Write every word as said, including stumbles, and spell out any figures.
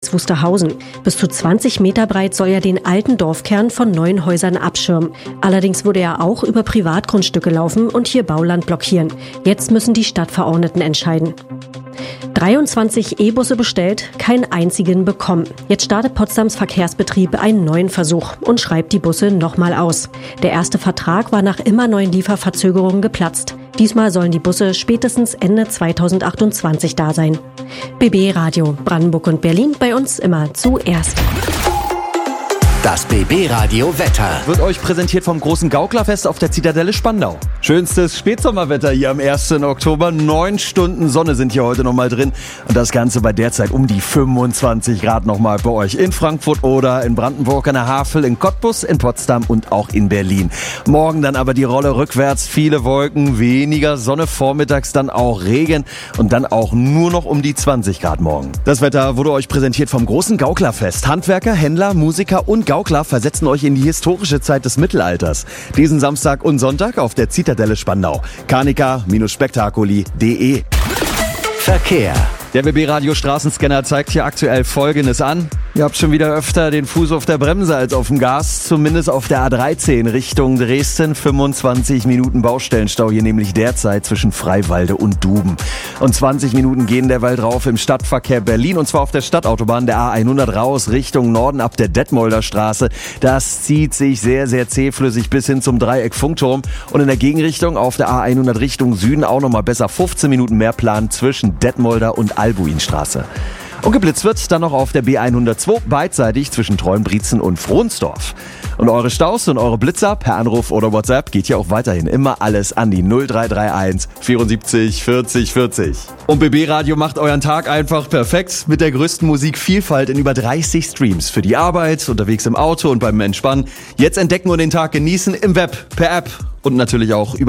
Kreis Wusterhausen. Bis zu zwanzig Meter breit soll er den alten Dorfkern von neun Häusern abschirmen. Allerdings würde er auch über Privatgrundstücke laufen und hier Bauland blockieren. Jetzt müssen die Stadtverordneten entscheiden. dreiundzwanzig E-Busse bestellt, keinen einzigen bekommen. Jetzt startet Potsdams Verkehrsbetrieb einen neuen Versuch und schreibt die Busse nochmal aus. Der erste Vertrag war nach immer neuen Lieferverzögerungen geplatzt. Diesmal sollen die Busse spätestens Ende zweitausendachtundzwanzig da sein. B B Radio Brandenburg und Berlin, bei uns immer zuerst. Das B B-Radio Wetter wird euch präsentiert vom großen Gauklerfest auf der Zitadelle Spandau. Schönstes Spätsommerwetter hier am ersten Oktober. Neun Stunden Sonne sind hier heute nochmal drin. Und das Ganze bei derzeit um die fünfundzwanzig Grad nochmal bei euch in Frankfurt oder in Brandenburg an der Havel, in Cottbus, in Potsdam und auch in Berlin. Morgen dann aber die Rolle rückwärts. Viele Wolken, weniger Sonne, vormittags dann auch Regen und dann auch nur noch um die zwanzig Grad morgen. Das Wetter wurde euch präsentiert vom großen Gauklerfest. Handwerker, Händler, Musiker und Gaukler versetzen euch in die historische Zeit des Mittelalters. Diesen Samstag und Sonntag auf der Zitadelle Spandau. Karnika Spektakuli punkt de. Verkehr. Der B B-Radio Straßenscanner zeigt hier aktuell Folgendes an. Ihr habt schon wieder öfter den Fuß auf der Bremse als auf dem Gas, zumindest auf der A dreizehn Richtung Dresden. fünfundzwanzig Minuten Baustellenstau hier nämlich derzeit zwischen Freiwalde und Duben. Und zwanzig Minuten gehen derweil drauf im Stadtverkehr Berlin, und zwar auf der Stadtautobahn der A hundert raus Richtung Norden ab der Detmolder Straße. Das zieht sich sehr, sehr zähflüssig bis hin zum Dreieck Funkturm. Und in der Gegenrichtung auf der A hundert Richtung Süden auch nochmal besser fünfzehn Minuten mehr Plan zwischen Detmolder und Albuinstraße. Und geblitzt wird dann noch auf der B hundertzwei beidseitig zwischen Treuenbrietzen und Frohnsdorf. Und eure Staus und eure Blitzer per Anruf oder WhatsApp geht hier auch weiterhin immer alles an die null drei drei eins vierundsiebzig vierzig vierzig. Und B B-Radio macht euren Tag einfach perfekt mit der größten Musikvielfalt in über dreißig Streams. Für die Arbeit, unterwegs im Auto und beim Entspannen. Jetzt entdecken und den Tag genießen im Web, per App und natürlich auch über